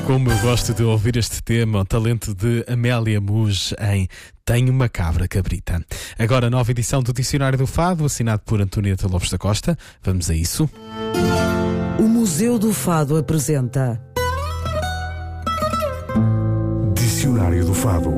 Como eu gosto de ouvir este tema, o talento de Amélia Muge em Tenho uma Cabra Cabrita. Agora, a nova edição do Dicionário do Fado, assinado por Antonieta Lopes da Costa. Vamos a isso. O Museu do Fado apresenta Dicionário do Fado.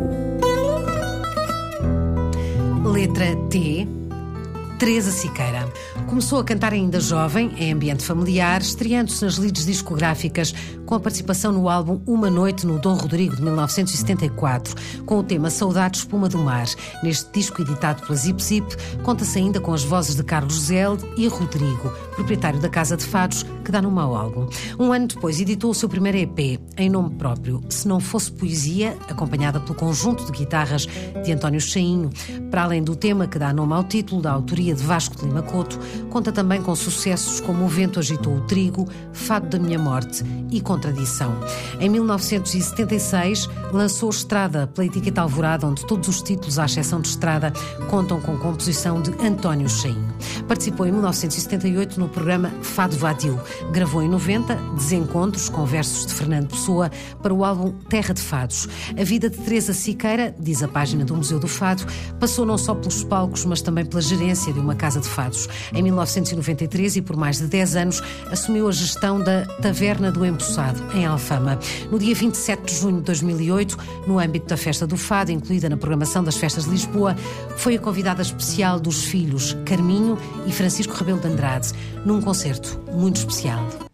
Letra T. Teresa Siqueira. Começou a cantar ainda jovem, em ambiente familiar, estreando-se nas lides discográficas, com a participação no álbum Uma Noite no Dom Rodrigo, de 1974, com o tema Saudade Espuma do Mar. Neste disco editado pela Zip Zip, conta-se ainda com as vozes de Carlos Zelde e Rodrigo, proprietário da Casa de Fados, que dá nome ao álbum. Um ano depois editou o seu primeiro EP, em nome próprio, Se Não Fosse Poesia, acompanhada pelo conjunto de guitarras de António Chainho. Para além do tema que dá nome ao título, da autoria de Vasco de Lima Couto, conta também com sucessos como O Vento Agitou o Trigo, Fado da Minha Morte e Contradição. Em 1976, lançou Estrada pela etiqueta Alvorada, onde todos os títulos, à exceção de Estrada, contam com composição de António Chainho. Participou em 1978 no programa Fado Vadio. Gravou em 90 Desencontros com versos de Fernando Pessoa para o álbum Terra de Fados. A vida de Teresa Siqueira, diz a página do Museu do Fado, passou não só pelos palcos, mas também pela gerência de uma casa de fados. Em 1993, e por mais de 10 anos, assumiu a gestão da Taverna do Empoçado, em Alfama. No dia 27 de junho de 2008, no âmbito da Festa do Fado, incluída na programação das Festas de Lisboa, foi a convidada especial dos filhos Carminho e Francisco Rebelo de Andrade, num concerto muito especial.